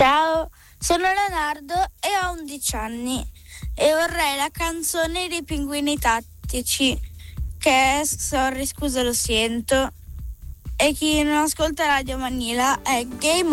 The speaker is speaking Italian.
Ciao, sono Leonardo e ho 11 anni e vorrei la canzone dei Pinguini Tattici, che è Sorry, scusa, lo sento. E chi non ascolta Radio Manila è Game